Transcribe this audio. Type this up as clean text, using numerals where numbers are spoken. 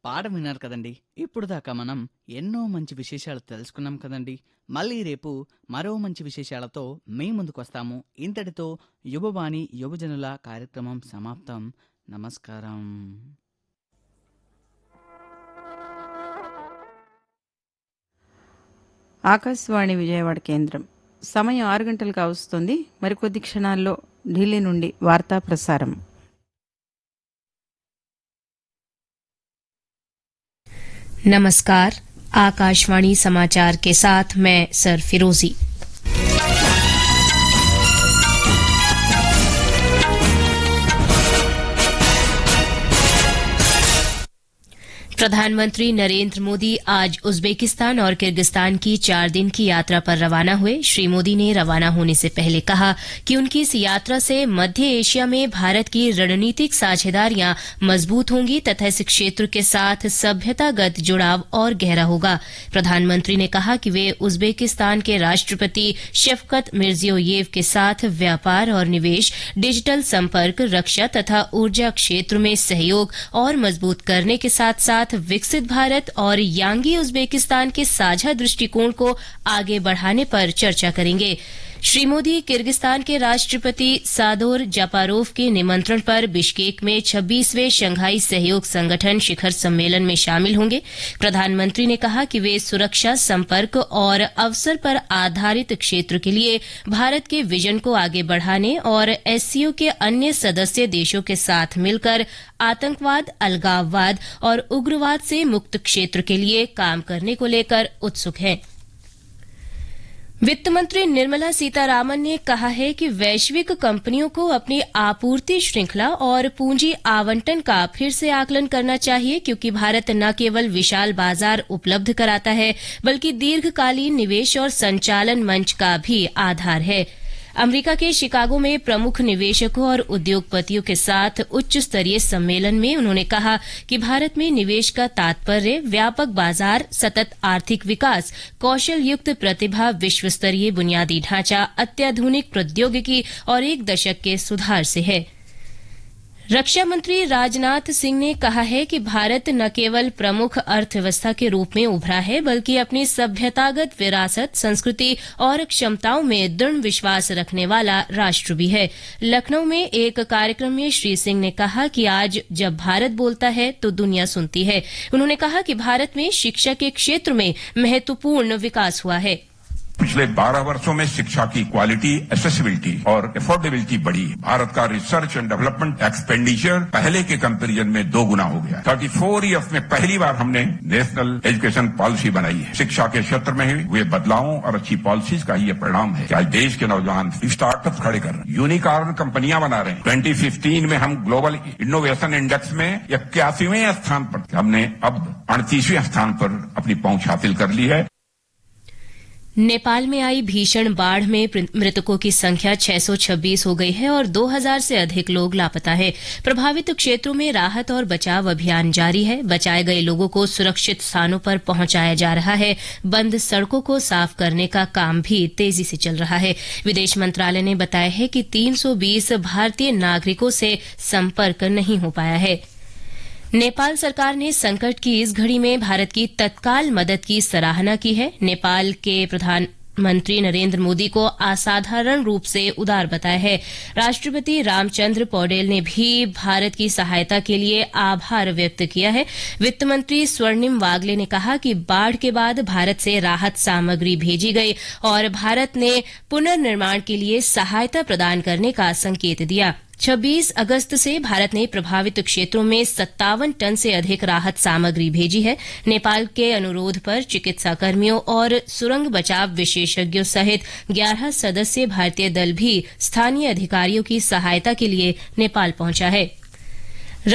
పాట విన్నారు కదండి. ఇప్పుడు దాకా మనం ఎన్నో మంచి విశేషాలు తెలుసుకున్నాం కదండి. మళ్ళీ రేపు మరో మంచి విశేషాలతో మీ ముందుకొస్తాము. ఇంతటితో యువవాణి యువజనుల కార్యక్రమం సమాప్తం. నమస్కారం. ఆకాశవాణి విజయవాడ కేంద్రం. సమయం 6 గంటలు కావస్తుంది. మరికొద్ది క్షణాల్లో ఢిల్లీ నుండి వార్తా ప్రసారం. नमस्कार, आकाशवाणी समाचार के साथ मैं सर फिरोजी। प्रधानमंत्री नरेंद्र मोदी आज उज्बेकिस्तान और किर्गिस्तान की 4 दिन की यात्रा पर रवाना हुए। श्री मोदी ने रवाना होने से पहले कहा कि उनकी इस यात्रा से मध्य एशिया में भारत की रणनीतिक साझेदारियां मजबूत होंगी तथा इस क्षेत्र के साथ सभ्यतागत जुड़ाव और गहरा होगा। प्रधानमंत्री ने कहा कि वे उज्बेकिस्तान के राष्ट्रपति शफकत मिर्जियोयेव के साथ व्यापार और निवेश, डिजिटल संपर्क, रक्षा तथा ऊर्जा क्षेत्र में सहयोग और मजबूत करने के साथ साथ विकसित भारत और यांगी उज्बेकिस्तान के साझा दृष्टिकोण को आगे बढ़ाने पर चर्चा करेंगे। श्री मोदी किर्गिस्तान के राष्ट्रपति सादोर जापारोव के निमंत्रण पर बिश्केक में 26वें शंघाई सहयोग संगठन शिखर सम्मेलन में शामिल होंगे। प्रधानमंत्री ने कहा कि वे सुरक्षा, संपर्क और अवसर पर आधारित क्षेत्र के लिए भारत के विजन को आगे बढ़ाने और एससीओ के अन्य सदस्य देशों के साथ मिलकर आतंकवाद, अलगाववाद और उग्रवाद से मुक्त क्षेत्र के लिए काम करने को लेकर उत्सुक हैं। वित्त मंत्री निर्मला सीतारामन ने कहा है कि वैश्विक कंपनियों को अपनी आपूर्ति श्रृंखला और पूंजी आवंटन का फिर से आकलन करना चाहिए, क्योंकि भारत न केवल विशाल बाजार उपलब्ध कराता है बल्कि दीर्घकालीन निवेश और संचालन मंच का भी आधार है। अमेरिका के शिकागो में प्रमुख निवेशकों और उद्योगपतियों के साथ उच्च स्तरीय सम्मेलन में उन्होंने कहा कि भारत में निवेश का तात्पर्य व्यापक बाजार, सतत आर्थिक विकास, कौशल युक्त प्रतिभा, विश्व स्तरीय बुनियादी ढांचा, अत्याधुनिक प्रौद्योगिकी और 1 दशक के सुधार से है। रक्षा मंत्री राजनाथ सिंह ने कहा है कि भारत न केवल प्रमुख अर्थव्यवस्था के रूप में उभरा है बल्कि अपनी सभ्यतागत विरासत, संस्कृति और क्षमताओं में दृढ़ विश्वास रखने वाला राष्ट्र भी है। लखनऊ में एक कार्यक्रम में श्री सिंह ने कहा कि आज जब भारत बोलता है तो दुनिया सुनती है। उन्होंने कहा कि भारत में शिक्षा के क्षेत्र में महत्वपूर्ण विकास हुआ है। पिछले 12 वर्षों में शिक्षा की क्वालिटी, एक्सेसिबिलिटी और अफोर्डेबिलिटी बढ़ी। भारत का रिसर्च एंड डेवलपमेंट एक्सपेंडिचर पहले के कंपैरिजन में 2 गुना हो गया। 34 ईयर्स में पहली बार हमने नेशनल एजुकेशन पॉलिसी बनाई है। शिक्षा के क्षेत्र में हुए बदलावों और अच्छी पॉलिसीज का ये परिणाम है कि आज देश के नौजवान स्टार्टअप खड़े कर रहे हैं, यूनिकॉर्न कंपनियां बना रहे हैं। 2015 में हम ग्लोबल इनोवेशन इंडेक्स में 81वें स्थान पर, हमने अब 38वें स्थान पर अपनी पहुंच हासिल कर ली है। नेपाल में आई भीषण बाढ़ में मृतकों की संख्या 626 हो गई है और 2000 से अधिक लोग लापता है। प्रभावित क्षेत्रों में राहत और बचाव अभियान जारी है। बचाए गए लोगों को सुरक्षित स्थानों पर पहुंचाया जा रहा है। बंद सड़कों को साफ करने का काम भी तेजी से चल रहा है। विदेश मंत्रालय ने बताया है कि 320 भारतीय नागरिकों से संपर्क नहीं हो पाया है। नेपाल सरकार ने संकट की इस घड़ी में भारत की तत्काल मदद की सराहना की है। नेपाल के प्रधानमंत्री नरेंद्र मोदी को असाधारण रूप से उदार बताया है। राष्ट्रपति रामचंद्र पौडेल ने भी भारत की सहायता के लिए आभार व्यक्त किया है। वित्त मंत्री स्वर्णिम वागले ने कहा कि बाढ़ के बाद भारत से राहत सामग्री भेजी गई और भारत ने पुनर्निर्माण के लिए सहायता प्रदान करने का संकेत दिया। 26 अगस्त से भारत ने प्रभावित क्षेत्रों में 57 टन से अधिक राहत सामग्री भेजी है। नेपाल के अनुरोध पर चिकित्सा कर्मियों और सुरंग बचाव विशेषज्ञों सहित 11 सदस्यीय भारतीय दल भी स्थानीय अधिकारियों की सहायता के लिए नेपाल पहुंचा है।